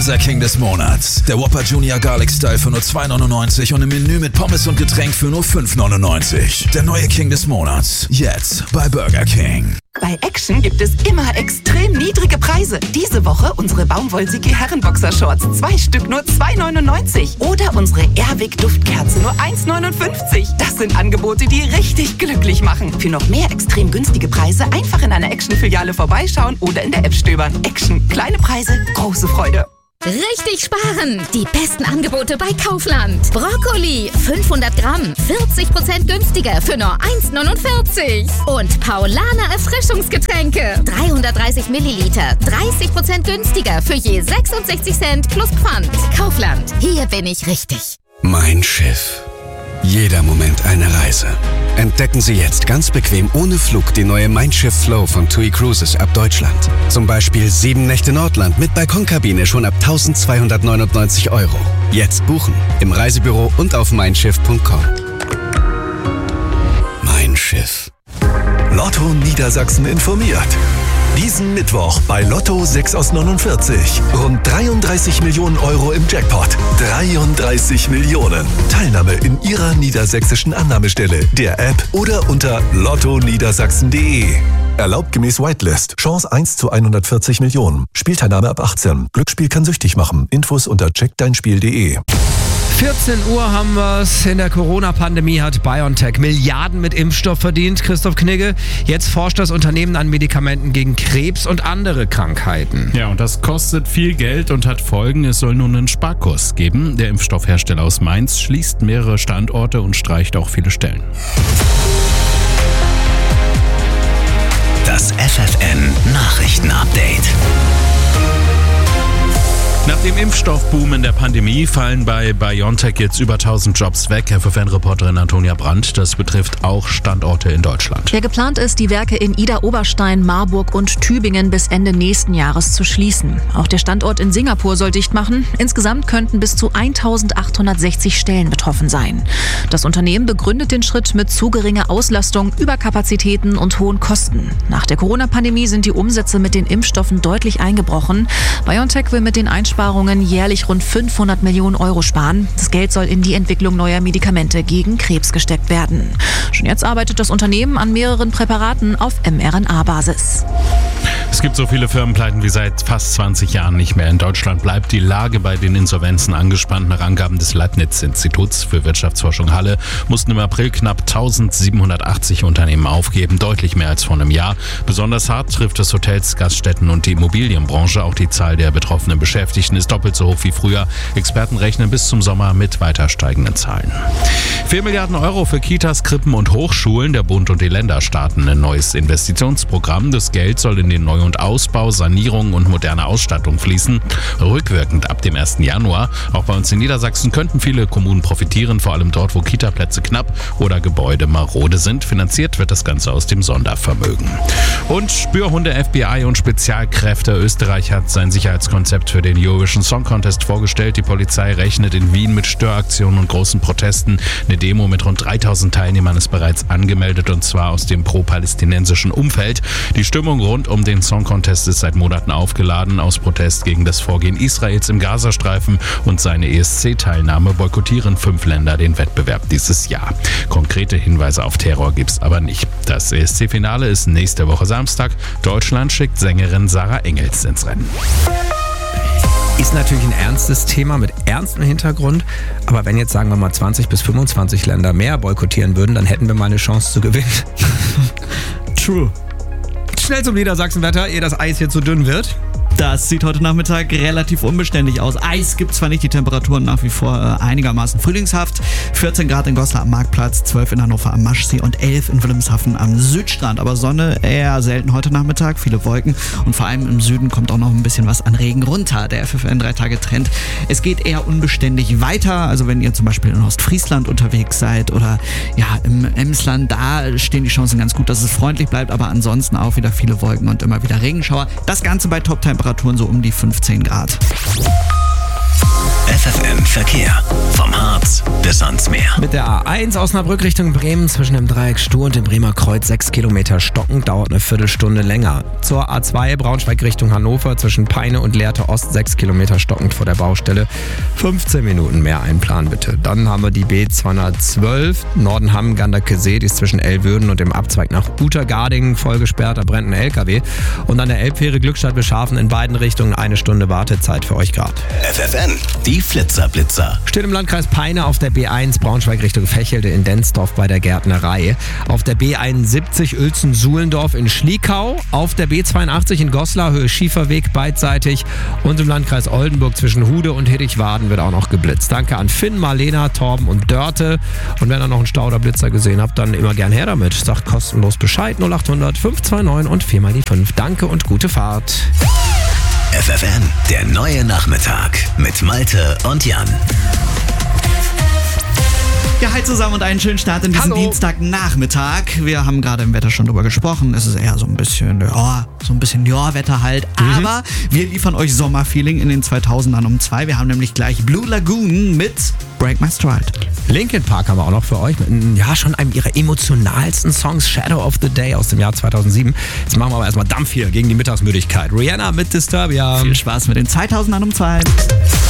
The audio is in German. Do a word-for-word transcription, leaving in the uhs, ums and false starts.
Unser King des Monats. Der Whopper Junior Garlic Style für nur zwei neunundneunzig und im Menü mit Pommes und Getränk für nur fünf neunundneunzig. Der neue King des Monats. Jetzt bei Burger King. Bei Action gibt es immer extrem niedrige Preise. Diese Woche unsere Baumwollsiki Herrenboxershorts. Zwei Stück nur zwei neunundneunzig. Oder unsere Airwick Duftkerze nur eins neunundfünfzig. Das sind Angebote, die richtig glücklich machen. Für noch mehr extrem günstige Preise einfach in einer Action-Filiale vorbeischauen oder in der App stöbern. Action. Kleine Preise, große Freude. Richtig sparen! Die besten Angebote bei Kaufland. Brokkoli fünfhundert Gramm, vierzig Prozent günstiger für nur eins neunundvierzig. Und Paulaner Erfrischungsgetränke, dreihundertdreißig Milliliter, dreißig Prozent günstiger für je sechsundsechzig Cent plus Pfand. Kaufland, hier bin ich richtig. Mein Schiff. Jeder Moment eine Reise. Entdecken Sie jetzt ganz bequem ohne Flug die neue Mein Schiff Flow von TUI Cruises ab Deutschland. Zum Beispiel sieben Nächte Nordland mit Balkonkabine schon ab eintausendzweihundertneunundneunzig Euro. Jetzt buchen im Reisebüro und auf mein schiff punkt com. Mein Schiff. Lotto Niedersachsen informiert. Diesen Mittwoch bei Lotto sechs aus neunundvierzig. Rund dreiunddreißig Millionen Euro im Jackpot. dreiunddreißig Millionen. Teilnahme in Ihrer niedersächsischen Annahmestelle, der App oder unter lotto niedersachsen punkt de. Erlaubt gemäß Whitelist. Chance eins zu hundertvierzig Millionen. Spielteilnahme ab achtzehn. Glücksspiel kann süchtig machen. Infos unter check dein spiel punkt de. vierzehn Uhr haben wir es. In der Corona-Pandemie hat BioNTech Milliarden mit Impfstoff verdient. Christoph Knigge, jetzt forscht das Unternehmen an Medikamenten gegen Krebs und andere Krankheiten. Ja, und das kostet viel Geld und hat Folgen. Es soll nun einen Sparkurs geben. Der Impfstoffhersteller aus Mainz schließt mehrere Standorte und streicht auch viele Stellen. Das F F N-Nachrichten-Update. Nach dem Impfstoffboom in der Pandemie fallen bei BioNTech jetzt über tausend Jobs weg. F F N-Reporterin Antonia Brandt, das betrifft auch Standorte in Deutschland. Ja, geplant ist, die Werke in Idar-Oberstein, Marburg und Tübingen bis Ende nächsten Jahres zu schließen. Auch der Standort in Singapur soll dicht machen. Insgesamt könnten bis zu eintausendachthundertsechzig Stellen betroffen sein. Das Unternehmen begründet den Schritt mit zu geringer Auslastung, Überkapazitäten und hohen Kosten. Nach der Corona-Pandemie sind die Umsätze mit den Impfstoffen deutlich eingebrochen. BioNTech will mit den Einsparungen jährlich rund fünfhundert Millionen Euro sparen. Das Geld soll in die Entwicklung neuer Medikamente gegen Krebs gesteckt werden. Schon jetzt arbeitet das Unternehmen an mehreren Präparaten auf em R N A-Basis. Es gibt so viele Firmenpleiten wie seit fast zwanzig Jahren nicht mehr. In Deutschland bleibt die Lage bei den Insolvenzen angespannt. Nach Angaben des Leibniz-Instituts für Wirtschaftsforschung Halle mussten im April knapp eintausendsiebenhundertachtzig Unternehmen aufgeben, deutlich mehr als vor einem Jahr. Besonders hart trifft es Hotels, Gaststätten und die Immobilienbranche. Auch die Zahl der betroffenen Beschäftigten ist doppelt so hoch wie früher. Experten rechnen bis zum Sommer mit weiter steigenden Zahlen. vier Milliarden Euro für Kitas, Krippen und Hochschulen. Der Bund und die Länder starten ein neues Investitionsprogramm. Das Geld soll in den Neu- und Ausbau, Sanierung und moderne Ausstattung fließen. Rückwirkend ab dem ersten Januar. Auch bei uns in Niedersachsen könnten viele Kommunen profitieren, vor allem dort, wo Kitaplätze knapp oder Gebäude marode sind. Finanziert wird das Ganze aus dem Sondervermögen. Und Spürhunde, F B I und Spezialkräfte. Österreich hat sein Sicherheitskonzept für den Eurovision Song Contest vorgestellt. Die Polizei rechnet in Wien mit Störaktionen und großen Protesten. Eine Demo mit rund dreitausend Teilnehmern ist bereits angemeldet, und zwar aus dem pro-palästinensischen Umfeld. Die Stimmung rund um den Song Contest ist seit Monaten aufgeladen. Aus Protest gegen das Vorgehen Israels im Gazastreifen und seine E S C-Teilnahme boykottieren fünf Länder den Wettbewerb dieses Jahr. Konkrete Hinweise auf Terror gibt's aber nicht. Das E S C-Finale ist nächste Woche Samstag. Deutschland schickt Sängerin Sarah Engels ins Rennen. Ist natürlich ein ernstes Thema mit ernstem Hintergrund, aber wenn jetzt, sagen wir mal, zwanzig bis fünfundzwanzig Länder mehr boykottieren würden, dann hätten wir mal eine Chance zu gewinnen. True. Schnell zum Niedersachsenwetter, ehe das Eis hier zu dünn wird. Das sieht heute Nachmittag relativ unbeständig aus. Eis gibt zwar nicht, die Temperaturen nach wie vor äh, einigermaßen frühlingshaft. vierzehn Grad in Goslar am Marktplatz, zwölf in Hannover am Maschsee und elf in Wilhelmshaven am Südstrand. Aber Sonne eher selten heute Nachmittag, viele Wolken und vor allem im Süden kommt auch noch ein bisschen was an Regen runter. Der F F N drei Tage Trend. Es geht eher unbeständig weiter. Also wenn ihr zum Beispiel in Ostfriesland unterwegs seid oder ja im Emsland, da stehen die Chancen ganz gut, dass es freundlich bleibt. Aber ansonsten auch wieder viele Wolken und immer wieder Regenschauer. Das Ganze bei Top-Temperaturen so um die fünfzehn Grad. F F N Verkehr. Vom Harz bis ans Meer. Mit der A eins Osnabrück Richtung Bremen zwischen dem Dreieck Stur und dem Bremer Kreuz sechs Kilometer stockend, dauert eine Viertelstunde länger. Zur A zwei Braunschweig Richtung Hannover zwischen Peine und Lehrte Ost sechs Kilometer stockend vor der Baustelle. fünfzehn Minuten mehr einplanen bitte. Dann haben wir die B zweihundertzwölf Nordenham Ganderkesee, die ist zwischen Elwürden und dem Abzweig nach Utergardingen voll gesperrt, da brennt ein L K W. Und an der Elbfähre Glückstadt Bescharfen in beiden Richtungen eine Stunde Wartezeit für euch gerade. F F N, die Flitzer-Blitzer. Steht im Landkreis Peine auf der B eins Braunschweig Richtung Fächelde in Densdorf bei der Gärtnerei. Auf der B einundsiebzig Uelzen-Suhlendorf in Schliekau. Auf der B zweiundachtzig in Goslar Höhe Schieferweg beidseitig. Und im Landkreis Oldenburg zwischen Hude und Hittichwaden wird auch noch geblitzt. Danke an Finn, Marlena, Torben und Dörte. Und wenn ihr noch einen Stau oder Blitzer gesehen habt, dann immer gern her damit. Sagt kostenlos Bescheid null acht hundert fünf zwei neun und vier mal die fünf. Danke und gute Fahrt. F F N, der neue Nachmittag mit Malte und Jan. Ja, hi zusammen und einen schönen Start in diesen Hallo. Dienstagnachmittag. Wir haben gerade im Wetter schon drüber gesprochen. Es ist eher so ein bisschen, ja, so ein bisschen Ja-Wetter halt. Mhm. Aber wir liefern euch Sommerfeeling in den zweitausendern um zwei. Wir haben nämlich gleich Blue Lagoon mit Break My Stride. Linkin Park haben wir auch noch für euch mit, ja, schon einem ihrer emotionalsten Songs, Shadow of the Day aus dem Jahr zweitausendsieben. Jetzt machen wir aber erstmal Dampf hier gegen die Mittagsmüdigkeit. Rihanna mit Disturbia. Viel Spaß mit den zweitausendern um zwei.